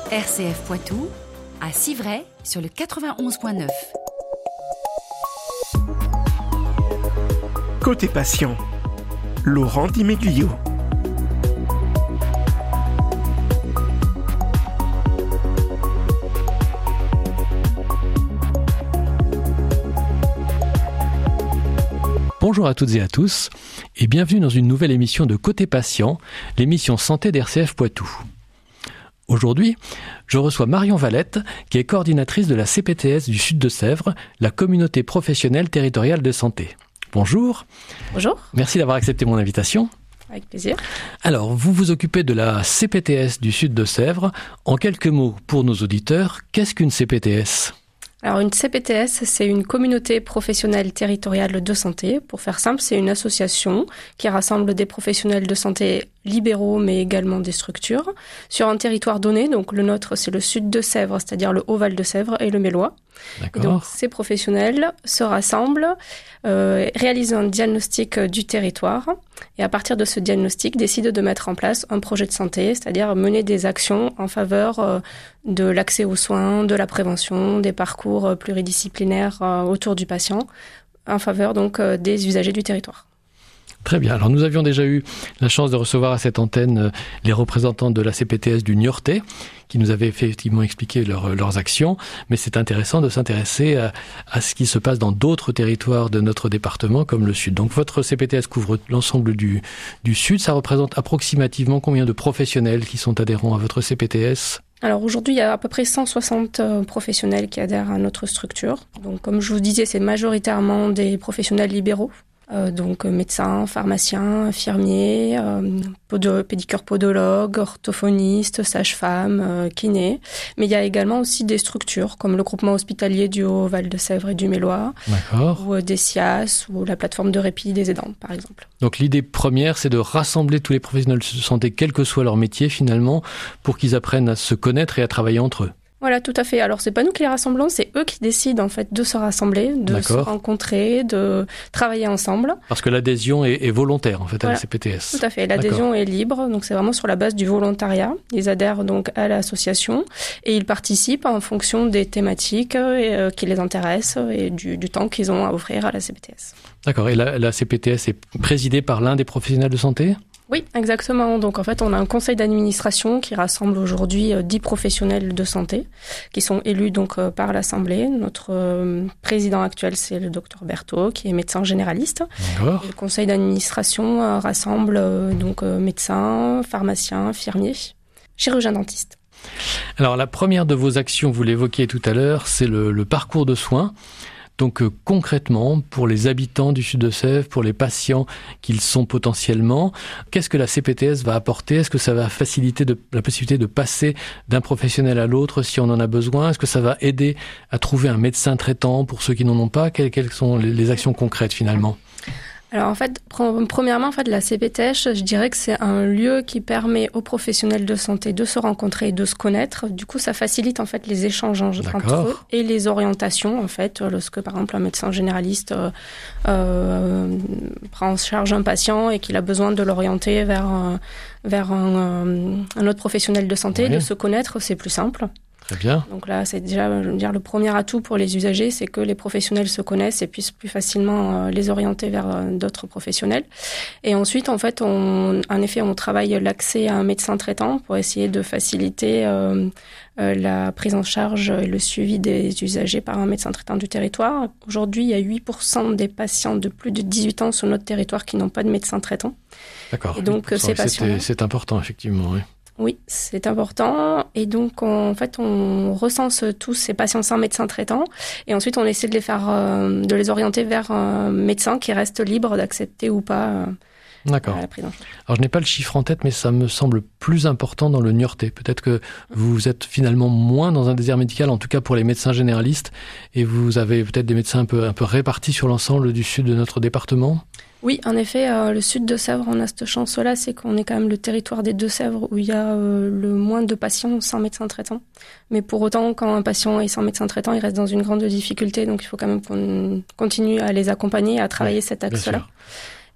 RCF Poitou, à Civray, sur le 91.9. Côté patient, Laurent Di Meglio. Bonjour à toutes et à tous et bienvenue dans une nouvelle émission de Côté Patient, l'émission santé d'RCF Poitou. Aujourd'hui, je reçois Marion Valette, qui est coordinatrice de la CPTS du Sud de Sèvres, la communauté professionnelle territoriale de santé. Bonjour. Bonjour. Merci d'avoir accepté mon invitation. Avec plaisir. Alors, vous vous occupez de la CPTS du Sud de Sèvres. En quelques mots, pour nos auditeurs, qu'est-ce qu'une CPTS ? Alors une CPTS, c'est une communauté professionnelle territoriale de santé. Pour faire simple, c'est une association qui rassemble des professionnels de santé libéraux, mais également des structures, sur un territoire donné. Donc le nôtre, c'est le Sud de Sèvres, c'est-à-dire le Haut-Val de Sèvres et le Mélois. Et donc ces professionnels se rassemblent, réalisent un diagnostic du territoire et à partir de ce diagnostic décident de mettre en place un projet de santé, c'est-à-dire mener des actions en faveur de l'accès aux soins, de la prévention, des parcours pluridisciplinaires autour du patient, en faveur donc des usagers du territoire. Très bien. Alors, nous avions déjà eu la chance de recevoir à cette antenne les représentants de la CPTS du Niortais, qui nous avaient effectivement expliqué leurs actions. Mais c'est intéressant de s'intéresser à ce qui se passe dans d'autres territoires de notre département, comme le Sud. Donc, votre CPTS couvre l'ensemble du Sud. Ça représente approximativement combien de professionnels qui sont adhérents à votre CPTS ? Alors aujourd'hui, il y a à peu près 160 professionnels qui adhèrent à notre structure. Donc, comme je vous disais, c'est majoritairement des professionnels libéraux. Donc médecins, pharmaciens, infirmiers, pédicure podologue, orthophoniste, sage-femme, kiné. Mais il y a également aussi des structures comme le groupement hospitalier du Haut-Val de Sèvres et du Mélois, ou des SIAS, ou la plateforme de répit des aidants, par exemple. Donc l'idée première, c'est de rassembler tous les professionnels de santé, quel que soit leur métier finalement, pour qu'ils apprennent à se connaître et à travailler entre eux. Voilà, tout à fait. Alors, c'est pas nous qui les rassemblons, c'est eux qui décident, en fait, de se rassembler, de se rencontrer, de travailler ensemble. Parce que l'adhésion est volontaire, en fait, à la CPTS. Tout à fait. L'adhésion est libre. Donc, c'est vraiment sur la base du volontariat. Ils adhèrent donc à l'association et ils participent en fonction des thématiques qui les intéressent et du temps qu'ils ont à offrir à la CPTS. D'accord. Et la CPTS est présidée par l'un des professionnels de santé ? Oui, exactement. Donc, en fait, on a un conseil d'administration qui rassemble aujourd'hui 10 professionnels de santé qui sont élus donc par l'Assemblée. Notre président actuel, c'est le docteur Berthaud, qui est médecin généraliste. D'accord. Et le conseil d'administration rassemble donc médecins, pharmaciens, infirmiers, chirurgiens dentistes. Alors, la première de vos actions, vous l'évoquiez tout à l'heure, c'est le parcours de soins. Donc concrètement, pour les habitants du Sud de Sèvres, pour les patients qu'ils sont potentiellement, qu'est-ce que la CPTS va apporter ? Est-ce que ça va faciliter la possibilité de passer d'un professionnel à l'autre si on en a besoin ? Est-ce que ça va aider à trouver un médecin traitant pour ceux qui n'en ont pas ? Quelles sont les actions concrètes finalement ? Alors en fait, premièrement, la CPTS, je dirais que c'est un lieu qui permet aux professionnels de santé de se rencontrer et de se connaître. Du coup, ça facilite en fait les échanges entre eux et les orientations en fait. Lorsque par exemple un médecin généraliste prend en charge un patient et qu'il a besoin de l'orienter vers un autre professionnel de santé, de se connaître, c'est plus simple. Très bien. Donc là, c'est déjà, je veux dire, le premier atout pour les usagers, c'est que les professionnels se connaissent et puissent plus facilement les orienter vers d'autres professionnels. Et ensuite, en fait, on travaille l'accès à un médecin traitant pour essayer de faciliter la prise en charge et le suivi des usagers par un médecin traitant du territoire. Aujourd'hui, il y a 8% des patients de plus de 18 ans sur notre territoire qui n'ont pas de médecin traitant. D'accord. Et donc, ces patients... C'est important, effectivement, oui. Oui, c'est important. Et donc, on recense tous ces patients sans médecin traitant. Et ensuite, on essaie de les orienter vers un médecin qui reste libre d'accepter ou pas la prise en charge. Alors, je n'ai pas le chiffre en tête, mais ça me semble plus important dans le Niortais. Peut-être que vous êtes finalement moins dans un désert médical, en tout cas pour les médecins généralistes, et vous avez peut-être des médecins un peu répartis sur l'ensemble du sud de notre département. Oui, en effet, le Sud de Sèvres, on a cette chance-là, c'est qu'on est quand même le territoire des Deux-Sèvres où il y a le moins de patients sans médecin traitant. Mais pour autant, quand un patient est sans médecin traitant, il reste dans une grande difficulté, donc il faut quand même qu'on continue à les accompagner, à travailler cet axe-là.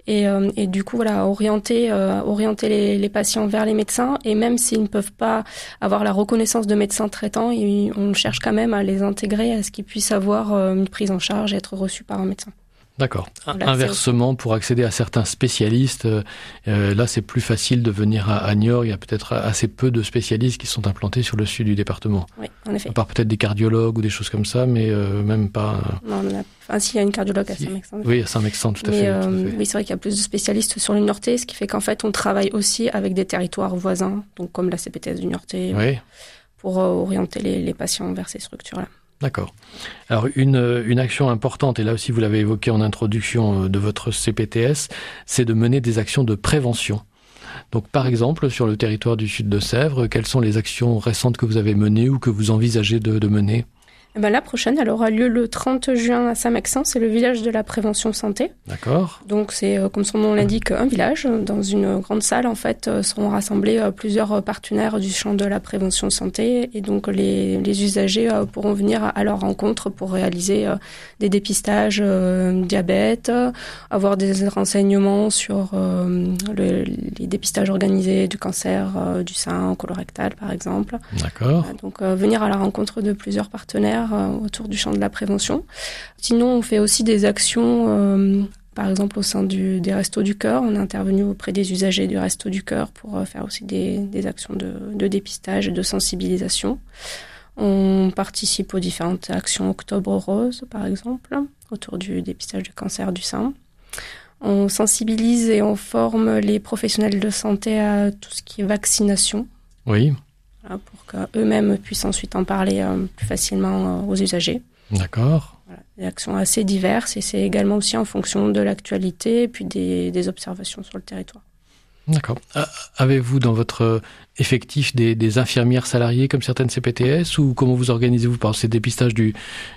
Et du coup, voilà, orienter les patients vers les médecins. Et même s'ils ne peuvent pas avoir la reconnaissance de médecin traitant, on cherche quand même à les intégrer, à ce qu'ils puissent avoir une prise en charge et être reçus par un médecin. D'accord. Voilà, Inversement, pour accéder à certains spécialistes, là c'est plus facile de venir à Niort. Il y a peut-être assez peu de spécialistes qui sont implantés sur le sud du département. Oui, en effet. À part peut-être des cardiologues ou des choses comme ça, mais même pas... Non, s'il y a une cardiologue à Saint-Mexan. Oui, à Saint-Mexan, tout à fait. Oui, c'est vrai qu'il y a plus de spécialistes sur le Niortais, ce qui fait qu'en fait, on travaille aussi avec des territoires voisins, donc comme la CPTS du Niortais, pour orienter les patients vers ces structures-là. D'accord. Alors, une action importante, et là aussi vous l'avez évoqué en introduction de votre CPTS, c'est de mener des actions de prévention. Donc, par exemple, sur le territoire du Sud de Sèvres, quelles sont les actions récentes que vous avez menées ou que vous envisagez de mener ? La prochaine, elle aura lieu le 30 juin à Saint-Mexan, c'est le village de la prévention santé. D'accord. Donc c'est, comme son nom l'indique, un village. Dans une grande salle, en fait, seront rassemblés plusieurs partenaires du champ de la prévention santé. Et donc les usagers pourront venir à leur rencontre pour réaliser des dépistages diabète, avoir des renseignements sur les dépistages organisés du cancer du sein colorectal, par exemple. D'accord. Donc venir à la rencontre de plusieurs partenaires autour du champ de la prévention. Sinon, on fait aussi des actions, par exemple au sein des Restos du Cœur. On est intervenu auprès des usagers du Resto du Cœur pour faire aussi des actions de dépistage et de sensibilisation. On participe aux différentes actions Octobre Rose, par exemple, autour du dépistage du cancer du sein. On sensibilise et on forme les professionnels de santé à tout ce qui est vaccination. Oui. Pour qu'eux-mêmes puissent ensuite en parler plus facilement aux usagers. D'accord. Voilà, des actions assez diverses et c'est également aussi en fonction de l'actualité et puis des observations sur le territoire. D'accord. Avez-vous dans votre effectif des infirmières salariées comme certaines CPTS ou comment vous organisez-vous par ces dépistages du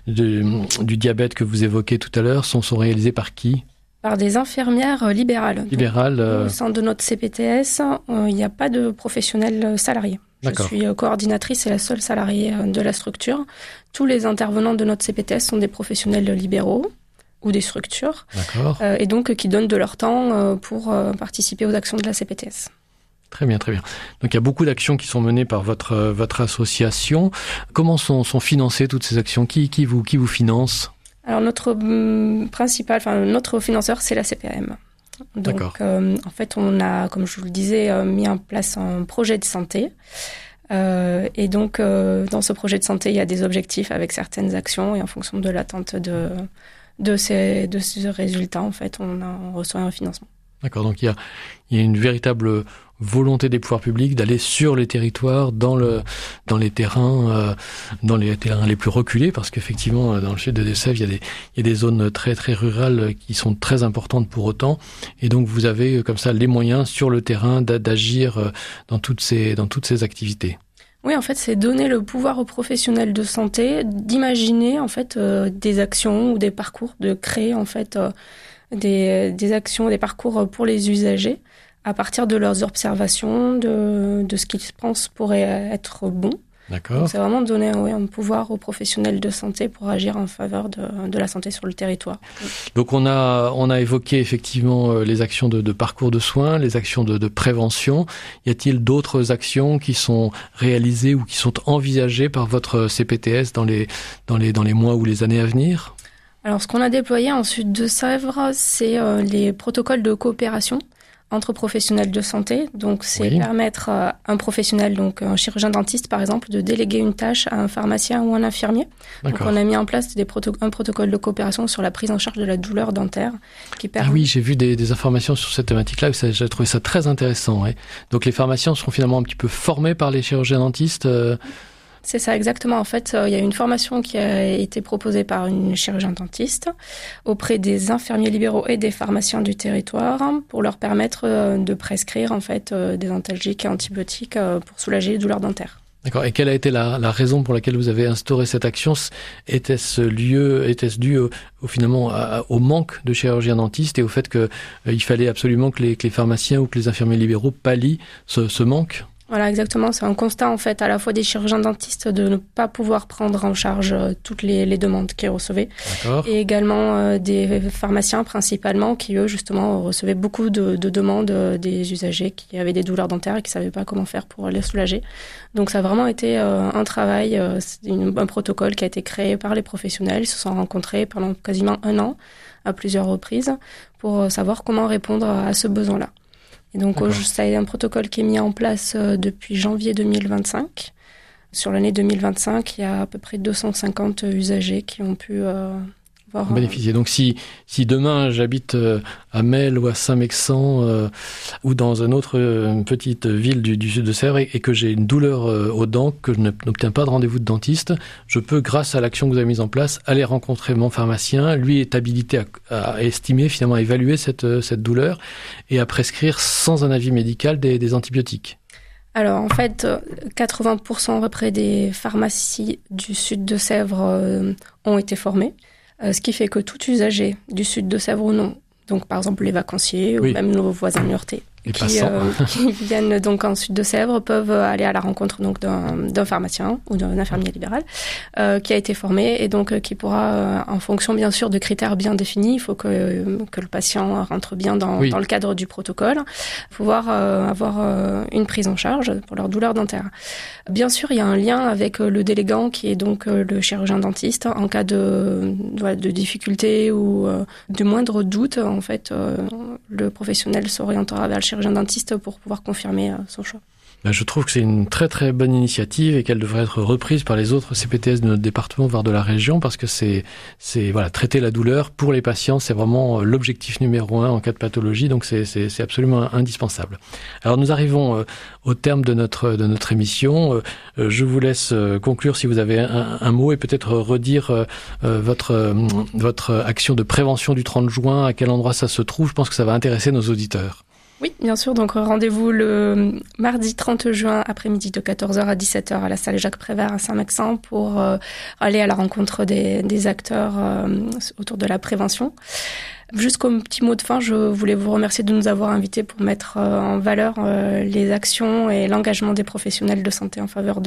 diabète que vous évoquez tout à l'heure sont réalisés par qui ? Par des infirmières libérales. Au sein de notre CPTS, il n'y a pas de professionnels salariés. D'accord. Je suis coordinatrice et la seule salariée de la structure. Tous les intervenants de notre CPTS sont des professionnels libéraux ou des structures. D'accord. Et donc qui donnent de leur temps pour participer aux actions de la CPTS. Très bien, très bien. Donc il y a beaucoup d'actions qui sont menées par votre association. Comment sont financées toutes ces actions ? Qui vous finance ? Alors notre financeur, c'est la CPAM. Donc, en fait, on a, comme je vous le disais, mis en place un projet de santé. Et donc, dans ce projet de santé, il y a des objectifs avec certaines actions. Et en fonction de l'attente de ces résultats, en fait, on reçoit un financement. D'accord, donc il y a une véritable volonté des pouvoirs publics d'aller sur les territoires, dans les terrains les plus reculés, parce qu'effectivement, dans le sud de Sèvres, il y a des zones très très rurales qui sont très importantes pour autant, et donc vous avez comme ça les moyens sur le terrain d'agir dans toutes ces activités. Oui, en fait, c'est donner le pouvoir aux professionnels de santé d'imaginer en fait des actions ou des parcours, de créer en fait des actions, des parcours pour les usagers à partir de leurs observations, de ce qu'ils pensent pourrait être bon. D'accord. Donc c'est vraiment donner un pouvoir aux professionnels de santé pour agir en faveur de la santé sur le territoire. Donc on a évoqué effectivement les actions de parcours de soins, les actions de prévention. Y a-t-il d'autres actions qui sont réalisées ou qui sont envisagées par votre CPTS dans les mois ou les années à venir ? Alors ce qu'on a déployé en Sud de Sèvres, c'est les protocoles de coopération entre professionnels de santé. Donc, c'est permettre à un professionnel, donc un chirurgien dentiste, par exemple, de déléguer une tâche à un pharsicien ou un infirmier. D'accord. Donc, on a mis en place un protocole de coopération sur la prise en charge de la douleur dentaire. Qui permet... Ah oui, j'ai vu des informations sur cette thématique-là. J'ai trouvé ça très intéressant. Ouais. Donc, les pharmaciens seront finalement un petit peu formés par les chirurgiens dentistes C'est ça, exactement. En fait, il y a une formation qui a été proposée par une chirurgienne dentiste auprès des infirmiers libéraux et des pharmaciens du territoire pour leur permettre de prescrire en fait des antalgiques et antibiotiques pour soulager les douleurs dentaires. D'accord. Et quelle a été la raison pour laquelle vous avez instauré cette action ? Était-ce dû finalement au manque de chirurgiens dentistes et au fait qu'il fallait absolument que les pharmaciens ou que les infirmiers libéraux pallient ce manque ? Voilà, exactement. C'est un constat, en fait, à la fois des chirurgiens dentistes de ne pas pouvoir prendre en charge toutes les demandes qu'ils recevaient. D'accord. Et également des pharmaciens, principalement, qui, eux, justement, recevaient beaucoup de demandes des usagers qui avaient des douleurs dentaires et qui ne savaient pas comment faire pour les soulager. Donc, ça a vraiment été un travail, un protocole qui a été créé par les professionnels. Ils se sont rencontrés pendant quasiment 1 an, à plusieurs reprises, pour savoir comment répondre à ce besoin-là. Et donc, ça a été un protocole qui est mis en place depuis janvier 2025. Sur l'année 2025, il y a à peu près 250 usagers qui ont pu bénéficier. Donc, si demain j'habite à Melle ou à Saint-Mexan ou dans une autre petite ville du sud de Sèvres et que j'ai une douleur aux dents, que je n'obtiens pas de rendez-vous de dentiste, je peux, grâce à l'action que vous avez mise en place, aller rencontrer mon pharmacien. Lui est habilité à estimer, finalement, à évaluer cette douleur et à prescrire sans un avis médical des antibiotiques. Alors, en fait, 80% à peu près des pharmacies du sud de Sèvres ont été formées. Ce qui fait que tout usager du sud de Sèvres ou non, donc par exemple les vacanciers ou même nos voisins niortais, qui viennent donc en sud de Sèvres, peuvent aller à la rencontre donc d'un pharmacien ou d'un infirmier libéral qui a été formé et donc qui pourra, en fonction bien sûr de critères bien définis, il faut que le patient rentre bien dans le cadre du protocole, pouvoir avoir une prise en charge pour leur douleur dentaire. Bien sûr, il y a un lien avec le délégant qui est donc le chirurgien dentiste. En cas de difficulté ou de moindre doute, en fait, le professionnel s'orientera vers le chirurgien dentiste pour pouvoir confirmer son choix. Je trouve que c'est une très très bonne initiative et qu'elle devrait être reprise par les autres CPTS de notre département, voire de la région, parce que c'est traiter la douleur pour les patients, c'est vraiment l'objectif numéro 1 en cas de pathologie, donc c'est absolument indispensable. Alors nous arrivons au terme de notre émission. Je vous laisse conclure si vous avez un mot et peut-être redire votre action de prévention du 30 juin, à quel endroit ça se trouve. Je pense que ça va intéresser nos auditeurs. Oui, bien sûr. Donc, rendez-vous le mardi 30 juin après-midi de 14h à 17h à la salle Jacques Prévert à Saint-Mexan pour aller à la rencontre des acteurs autour de la prévention. Juste comme petit mot de fin, je voulais vous remercier de nous avoir invités pour mettre en valeur les actions et l'engagement des professionnels de santé en faveur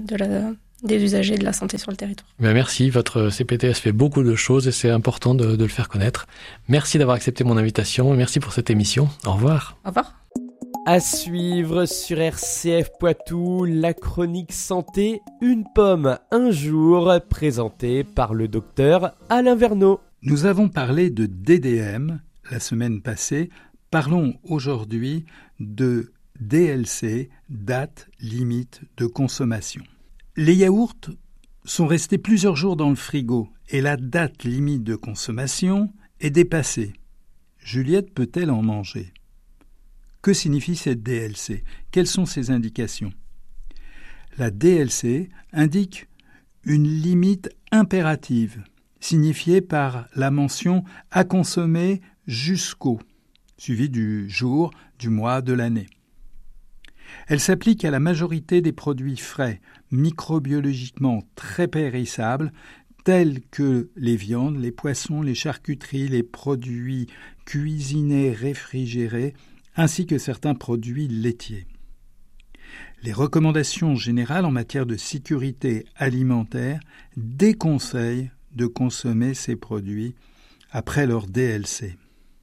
des usagers de la santé sur le territoire. Merci, votre CPTS fait beaucoup de choses et c'est important de le faire connaître. Merci d'avoir accepté mon invitation et merci pour cette émission. Au revoir. Au revoir. À suivre sur RCF Poitou, la chronique santé, une pomme un jour, présentée par le docteur Alain Verneau. Nous avons parlé de DDM la semaine passée. Parlons aujourd'hui de DLC, date limite de consommation. Les yaourts sont restés plusieurs jours dans le frigo et la date limite de consommation est dépassée. Juliette peut-elle en manger ? Que signifie cette DLC ? Quelles sont ses indications ? La DLC indique une limite impérative, signifiée par la mention « à consommer jusqu'au », suivi du jour, du mois, de l'année. Elle s'applique à la majorité des produits frais, microbiologiquement très périssables, tels que les viandes, les poissons, les charcuteries, les produits cuisinés réfrigérés, ainsi que certains produits laitiers. Les recommandations générales en matière de sécurité alimentaire déconseillent de consommer ces produits après leur DLC.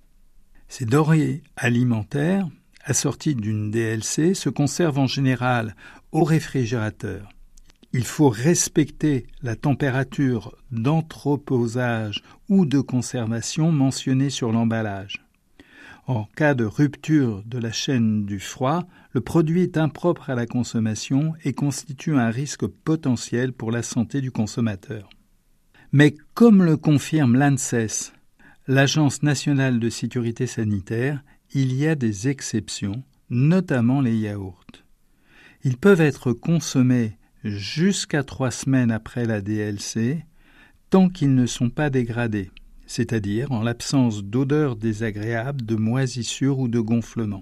Ces denrées alimentaires assorties d'une DLC se conservent en général au réfrigérateur. Il faut respecter la température d'entreposage ou de conservation mentionnée sur l'emballage. En cas de rupture de la chaîne du froid, le produit est impropre à la consommation et constitue un risque potentiel pour la santé du consommateur. Mais comme le confirme l'ANSES, l'Agence nationale de sécurité sanitaire, il y a des exceptions, notamment les yaourts. Ils peuvent être consommés jusqu'à 3 semaines après la DLC, tant qu'ils ne sont pas dégradés, c'est-à-dire en l'absence d'odeur désagréable, de moisissure ou de gonflement.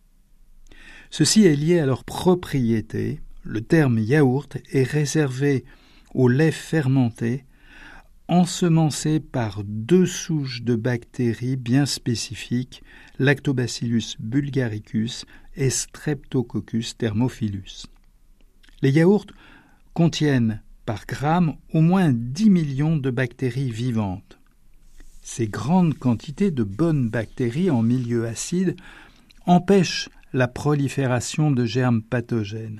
Ceci est lié à leur propriété. Le terme yaourt est réservé au lait fermenté, ensemencé par 2 souches de bactéries bien spécifiques, Lactobacillus bulgaricus et Streptococcus thermophilus. Les yaourts contiennent par gramme au moins 10 millions de bactéries vivantes. Ces grandes quantités de bonnes bactéries en milieu acide empêchent la prolifération de germes pathogènes.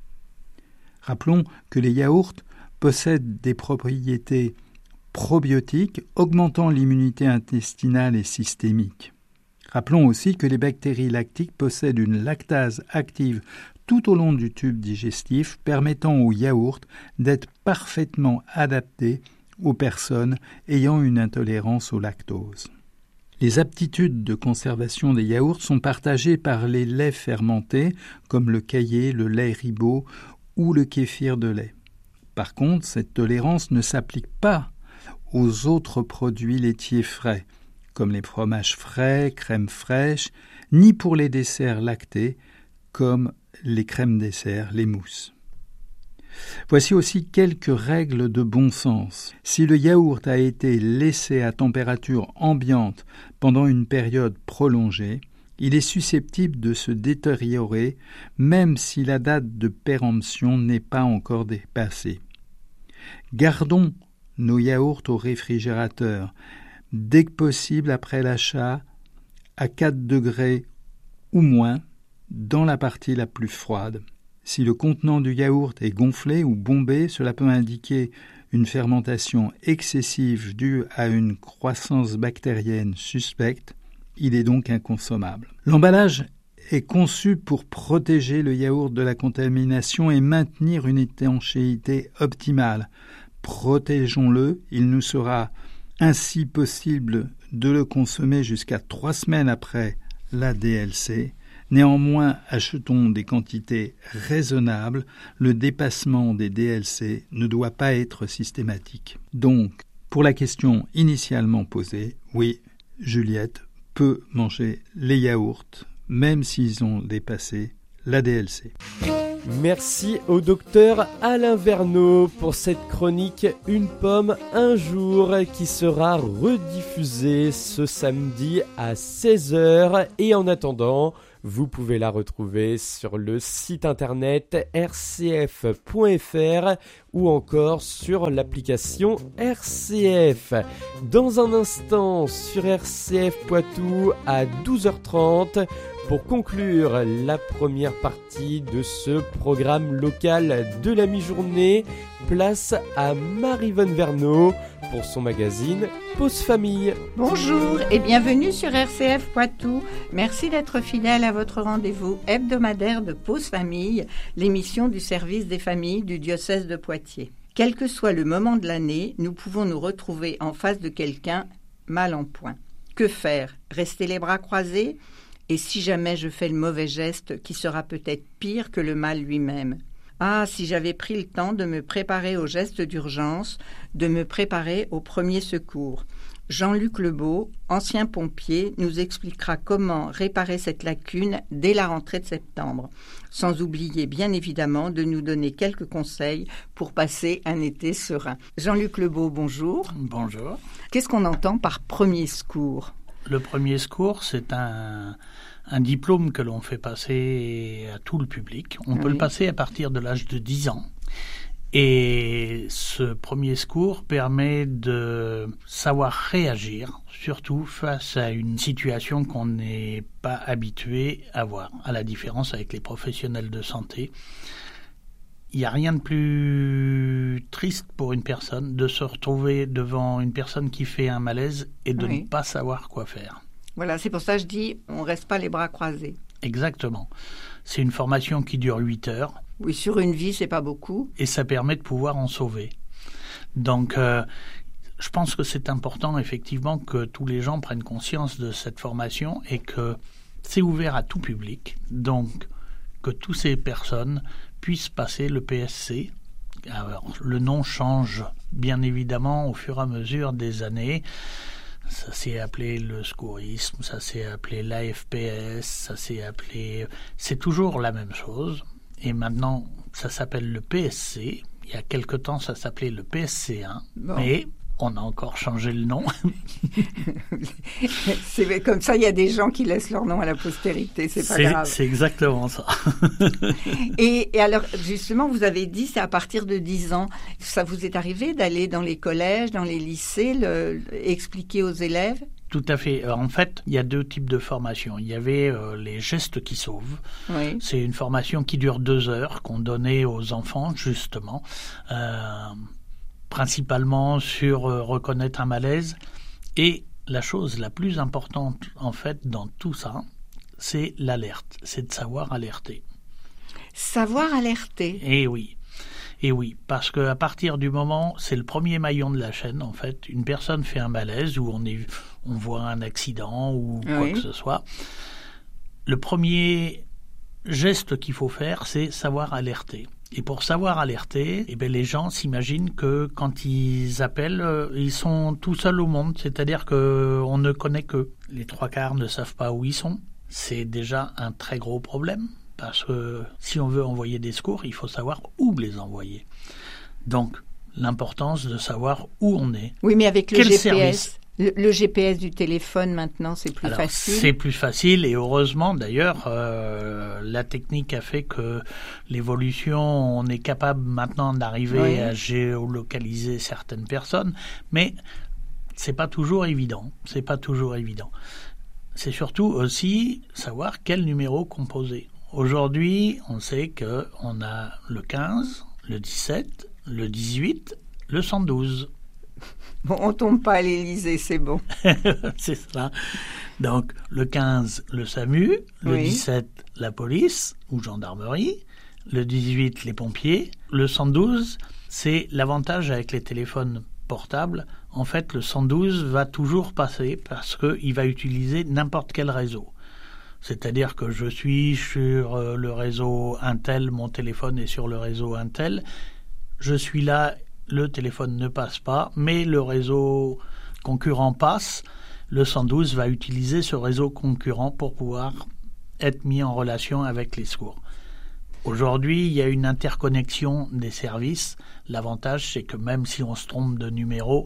Rappelons que les yaourts possèdent des propriétés probiotiques augmentant l'immunité intestinale et systémique. Rappelons aussi que les bactéries lactiques possèdent une lactase active tout au long du tube digestif, permettant aux yaourts d'être parfaitement adaptés aux personnes ayant une intolérance au lactose. Les aptitudes de conservation des yaourts sont partagées par les laits fermentés, comme le caillé, le lait ribot ou le kéfir de lait. Par contre, cette tolérance ne s'applique pas aux autres produits laitiers frais, comme les fromages frais, crèmes fraîches, ni pour les desserts lactés, comme les crèmes desserts, les mousses. Voici aussi quelques règles de bon sens. Si le yaourt a été laissé à température ambiante pendant une période prolongée, il est susceptible de se détériorer même si la date de péremption n'est pas encore dépassée. Gardons nos yaourts au réfrigérateur, dès que possible après l'achat, à 4 degrés ou moins, dans la partie la plus froide. Si le contenant du yaourt est gonflé ou bombé, cela peut indiquer une fermentation excessive due à une croissance bactérienne suspecte. Il est donc inconsommable. L'emballage est conçu pour protéger le yaourt de la contamination et maintenir une étanchéité optimale. Protégeons-le, il nous sera ainsi possible de le consommer jusqu'à 3 semaines après la DLC. Néanmoins, achetons des quantités raisonnables. Le dépassement des DLC ne doit pas être systématique. Donc, pour la question initialement posée, oui, Juliette peut manger les yaourts, même s'ils ont dépassé la DLC. Merci au docteur Alain Verneau pour cette chronique Une pomme, un jour qui sera rediffusée ce samedi à 16h. Et en attendant, vous pouvez la retrouver sur le site internet rcf.fr ou encore sur l'application RCF. Dans un instant sur RCF Poitou à 12h30, pour conclure la première partie de ce programme local de la mi-journée, place à Marie-Vonne Verneau pour son magazine Pause Famille. Bonjour et bienvenue sur RCF Poitou. Merci d'être fidèle à votre rendez-vous hebdomadaire de Pause Famille, l'émission du service des familles du diocèse de Poitiers. Quel que soit le moment de l'année, nous pouvons nous retrouver en face de quelqu'un mal en point. Que faire ? Rester les bras croisés ? Et si jamais je fais le mauvais geste, qui sera peut-être pire que le mal lui-même ? Ah, si j'avais pris le temps de me préparer aux gestes d'urgence, de me préparer aux premiers secours. Jean-Luc Lebeau, ancien pompier, nous expliquera comment réparer cette lacune dès la rentrée de septembre. Sans oublier, bien évidemment, de nous donner quelques conseils pour passer un été serein. Jean-Luc Lebeau, bonjour. Bonjour. Qu'est-ce qu'on entend par premier secours ? Le premier secours, c'est un diplôme que l'on fait passer à tout le public. On peut le passer à partir de l'âge de 10 ans. Et ce premier secours permet de savoir réagir, surtout face à une situation qu'on n'est pas habitué à voir. À la différence avec les professionnels de santé, il n'y a rien de plus triste pour une personne de se retrouver devant une personne qui fait un malaise et de ne pas savoir quoi faire. Voilà, c'est pour ça que je dis, on ne reste pas les bras croisés. Exactement. C'est une formation qui dure 8 heures. Oui, sur une vie, c'est pas beaucoup. Et ça permet de pouvoir en sauver. Donc, je pense que c'est important, effectivement, que tous les gens prennent conscience de cette formation et que c'est ouvert à tout public. Donc, que toutes ces personnes puissent passer le PSC. Alors, le nom change, bien évidemment, au fur et à mesure des années. Ça s'est appelé le secourisme, ça s'est appelé l'AFPS, ça s'est appelé... C'est toujours la même chose. Et maintenant, ça s'appelle le PSC. Il y a quelque temps, ça s'appelait le PSC1. Bon. Mais On a encore changé le nom. C'est comme ça, il y a des gens qui laissent leur nom à la postérité, c'est pas grave. C'est exactement ça. Et alors, justement, vous avez dit, c'est à partir de 10 ans. Ça vous est arrivé d'aller dans les collèges, dans les lycées, expliquer aux élèves ? Tout à fait. En fait, il y a 2 types de formations. Il y avait les gestes qui sauvent. Oui. C'est une formation qui dure 2 heures, qu'on donnait aux enfants, justement. Principalement sur reconnaître un malaise. Et la chose la plus importante, en fait, dans tout ça, c'est l'alerte. C'est de savoir alerter. Savoir alerter. Et oui, parce qu'à partir du moment, c'est le premier maillon de la chaîne, en fait. Une personne fait un malaise ou on voit un accident ou quoi que ce soit. Le premier geste qu'il faut faire, c'est savoir alerter. Et pour savoir alerter, les gens s'imaginent que quand ils appellent, ils sont tout seuls au monde. C'est-à-dire qu'on ne connaît qu'eux. Les 3/4 ne savent pas où ils sont. C'est déjà un très gros problème. Parce que si on veut envoyer des secours, il faut savoir où les envoyer. Donc, l'importance de savoir où on est. Oui, mais avec le Quel GPS, service. le GPS du téléphone maintenant, c'est plus facile. C'est plus facile et heureusement d'ailleurs, la technique a fait que l'évolution, on est capable maintenant d'arriver à géolocaliser certaines personnes, mais c'est pas toujours évident. C'est surtout aussi savoir quel numéro composer. Aujourd'hui, on sait qu'on a le 15, le 17, le 18, le 112. Bon, on tombe pas à l'Élysée, c'est bon. C'est ça. Donc, le 15, le SAMU, le 17, la police ou gendarmerie, le 18, les pompiers, le 112, c'est l'avantage avec les téléphones portables. En fait, le 112 va toujours passer parce qu'il va utiliser n'importe quel réseau. C'est-à-dire que je suis sur le réseau Intel, mon téléphone est sur le réseau Intel, je suis là, le téléphone ne passe pas, mais le réseau concurrent passe, le 112 va utiliser ce réseau concurrent pour pouvoir être mis en relation avec les secours. Aujourd'hui, il y a une interconnexion des services. L'avantage, c'est que même si on se trompe de numéro,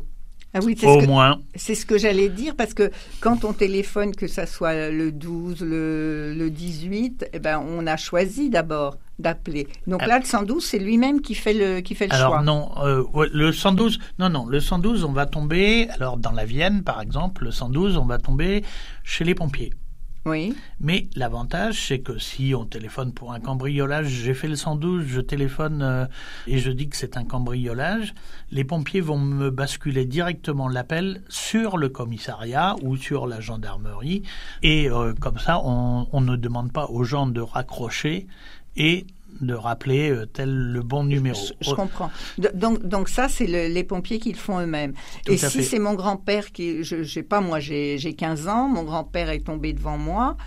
c'est ce que j'allais dire, parce que quand on téléphone, que ça soit le 12, le 18, on a choisi d'abord d'appeler. Donc là, le 112, c'est lui-même qui fait le choix. Alors non, le 112, le 112, on va tomber, alors dans la Vienne, par exemple, le 112, on va tomber chez les pompiers. Oui. Mais l'avantage, c'est que si on téléphone pour un cambriolage, j'ai fait le 112, je téléphone et je dis que c'est un cambriolage, les pompiers vont me basculer directement l'appel sur le commissariat ou sur la gendarmerie. Et comme ça, on ne demande pas aux gens de raccrocher et de rappeler le bon numéro. Je comprends. Donc ça, c'est les pompiers qui le font eux-mêmes. Et si c'est mon grand-père qui... j'ai 15 ans, mon grand-père est tombé devant moi,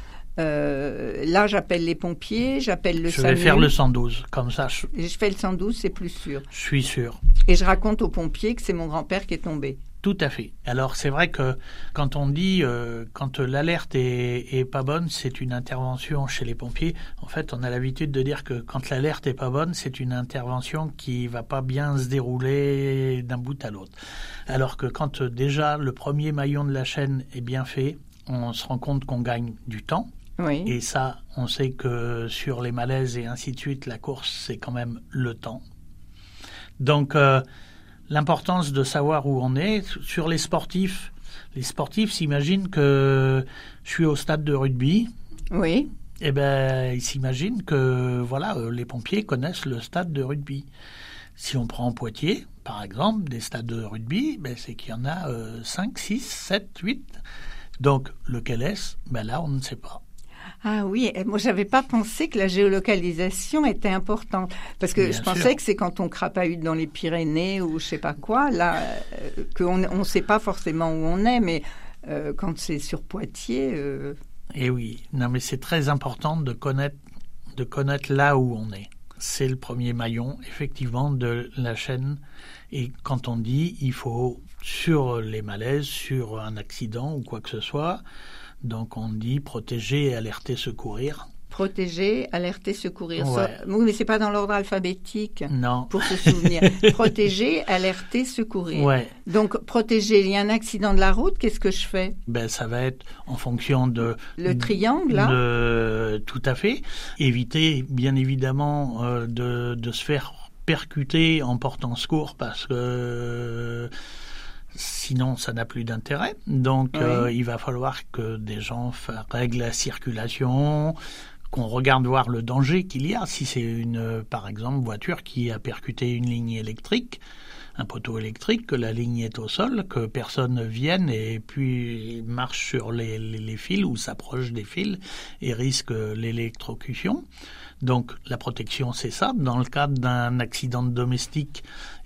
là, j'appelle les pompiers, j'appelle le SAMU. Je vais faire le 112, comme ça. Je fais le 112, c'est plus sûr. Je suis sûr. Et je raconte aux pompiers que c'est mon grand-père qui est tombé. Tout à fait. Alors c'est vrai que quand on dit quand l'alerte est pas bonne, c'est une intervention chez les pompiers. En fait, on a l'habitude de dire que quand l'alerte est pas bonne, c'est une intervention qui va pas bien se dérouler d'un bout à l'autre. Alors que quand déjà le premier maillon de la chaîne est bien fait, on se rend compte qu'on gagne du temps. Oui. Et ça, on sait que sur les malaises et ainsi de suite, la course, c'est quand même le temps. Donc l'importance de savoir où on est. Sur les sportifs s'imaginent que je suis au stade de rugby. Oui. Eh ben, ils s'imaginent que les pompiers connaissent le stade de rugby. Si on prend Poitiers, par exemple, des stades de rugby, c'est qu'il y en a 5, 6, 7, 8. Donc, lequel est-ce ? Là, on ne sait pas. Ah oui, moi j'avais pas pensé que la géolocalisation était importante, parce que je pensais que c'est quand on crapahute dans les Pyrénées ou je sais pas quoi, là, qu'on sait pas forcément où on est, mais quand c'est sur Poitiers... Eh oui, non mais c'est très important de connaître là où on est. C'est le premier maillon, effectivement, de la chaîne. Et quand on dit, il faut, sur les malaises, sur un accident ou quoi que ce soit... Donc on dit protéger, alerter, secourir. Protéger, alerter, secourir. Ouais. Oui, mais c'est pas dans l'ordre alphabétique. Non. Pour se souvenir. Protéger, alerter, secourir. Ouais. Donc, protéger, il y a un accident de la route, qu'est-ce que je fais? Ça va être en fonction de... Le triangle, là? Tout à fait. Éviter, bien évidemment, de se faire percuter en portant secours parce que sinon ça n'a plus d'intérêt. Donc il va falloir que des gens règlent la circulation, qu'on regarde voir le danger qu'il y a. Si c'est par exemple, voiture qui a percuté une ligne électrique, un poteau électrique, que la ligne est au sol, que personne ne vienne et puis marche sur les fils ou s'approche des fils et risque l'électrocution. Donc la protection, c'est ça. Dans le cadre d'un accident domestique,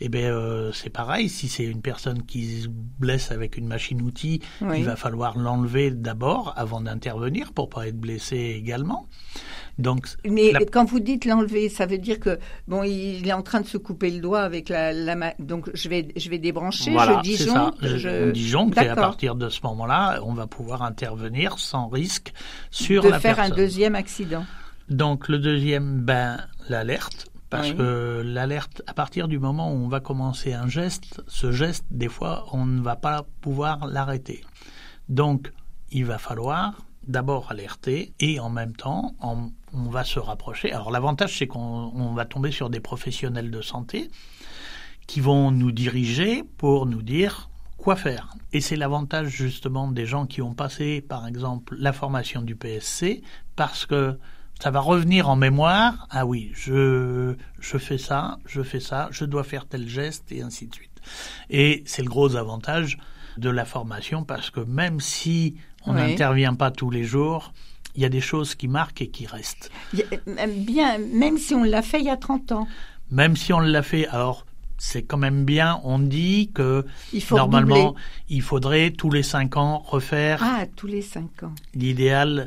c'est pareil. Si c'est une personne qui se blesse avec une machine-outil, il va falloir l'enlever d'abord avant d'intervenir pour pas être blessé également. Donc, mais quand vous dites l'enlever, ça veut dire que il est en train de se couper le doigt avec donc je vais débrancher, voilà, je disjoncte, on disjoncte et à partir de ce moment-là, on va pouvoir intervenir sans risque sur la personne. De faire un deuxième accident. Donc le deuxième, l'alerte, parce que l'alerte, à partir du moment où on va commencer un geste, ce geste, des fois, on ne va pas pouvoir l'arrêter. Donc, il va falloir d'abord alerter et en même temps, on va se rapprocher. Alors l'avantage, c'est qu'on va tomber sur des professionnels de santé qui vont nous diriger pour nous dire quoi faire. Et c'est l'avantage justement des gens qui ont passé, par exemple, la formation du PSC, parce que ça va revenir en mémoire. Ah oui, je fais ça, je dois faire tel geste et ainsi de suite. Et c'est le gros avantage de la formation parce que même si on n'intervient pas tous les jours, il y a des choses qui marquent et qui restent. Bien, même si on l'a fait il y a 30 ans. Même si on l'a fait, alors c'est quand même bien, on dit que normalement, il faudrait tous les 5 ans refaire. Ah, tous les 5 ans. L'idéal,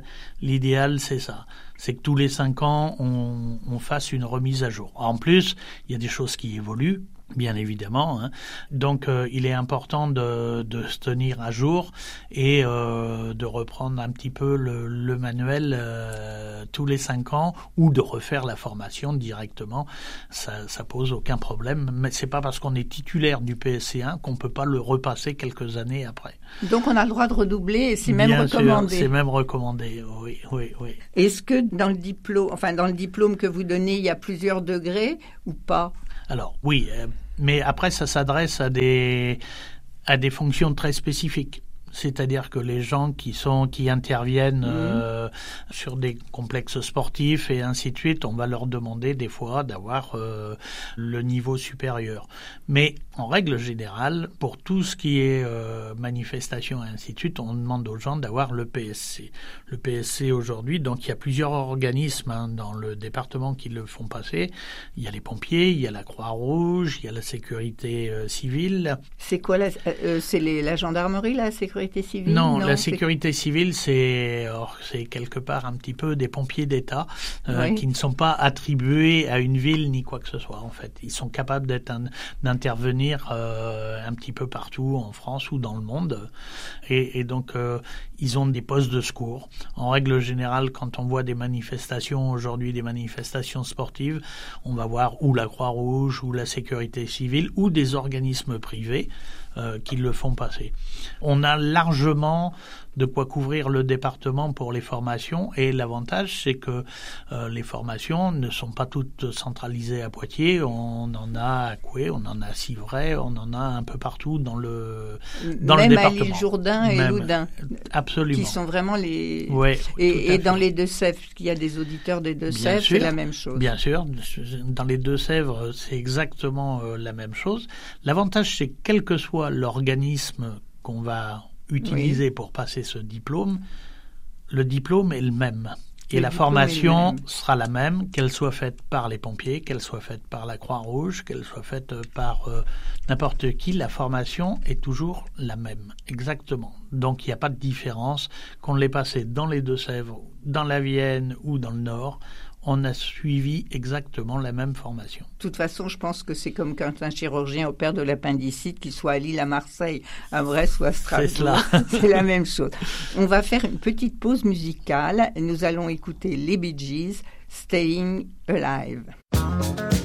c'est ça. C'est que tous les 5 ans, on fasse une remise à jour. En plus, il y a des choses qui évoluent, bien évidemment. Donc, il est important de se tenir à jour et de reprendre un petit peu le manuel tous les 5 ans ou de refaire la formation directement. Ça pose aucun problème. Mais c'est pas parce qu'on est titulaire du PSC1 qu'on peut pas le repasser quelques années après. Donc, on a le droit de redoubler et c'est même recommandé. Sûr, c'est même recommandé, oui. Est-ce que dans le diplôme que vous donnez, il y a plusieurs degrés ou pas? Alors oui, mais après ça s'adresse à des fonctions très spécifiques. C'est-à-dire que les gens qui interviennent sur des complexes sportifs et ainsi de suite, on va leur demander des fois d'avoir le niveau supérieur. Mais en règle générale, pour tout ce qui est manifestation et ainsi de suite, on demande aux gens d'avoir le PSC. Le PSC aujourd'hui, donc il y a plusieurs organismes dans le département qui le font passer. Il y a les pompiers, il y a la Croix-Rouge, il y a la sécurité civile. C'est quoi c'est la gendarmerie, la sécurité civile? Non, la sécurité civile, c'est quelque part un petit peu des pompiers d'État qui ne sont pas attribués à une ville ni quoi que ce soit en fait. Ils sont capables d'intervenir un petit peu partout en France ou dans le monde et donc ils ont des postes de secours. En règle générale, quand on voit des manifestations aujourd'hui, des manifestations sportives, on va voir ou la Croix-Rouge ou la sécurité civile ou des organismes privés qui le font passer. On a largement de quoi couvrir le département pour les formations et l'avantage c'est que les formations ne sont pas toutes centralisées à Poitiers, on en a à Coué, on en a à Civray, on en a un peu partout dans le département. Même à l'Île-Jourdain et Loudun. Absolument. Qui sont vraiment les... Ouais, et dans les Deux-Sèvres, parce qu'il y a des auditeurs des Deux-Sèvres, c'est la même chose. Bien sûr, dans les Deux-Sèvres, c'est exactement la même chose. L'avantage c'est que quel que soit l'organisme qu'on va utiliser pour passer ce diplôme, le diplôme est le même. Et la formation sera la même, qu'elle soit faite par les pompiers, qu'elle soit faite par la Croix-Rouge, qu'elle soit faite par n'importe qui, la formation est toujours la même, exactement. Donc il n'y a pas de différence, qu'on l'ait passé dans les Deux-Sèvres, dans la Vienne ou dans le Nord, on a suivi exactement la même formation. De toute façon, je pense que c'est comme quand un chirurgien opère de l'appendicite, qu'il soit à Lille, à Marseille, à Brest ou à Strasbourg. C'est la même chose. On va faire une petite pause musicale et nous allons écouter les Bee Gees, Staying Alive.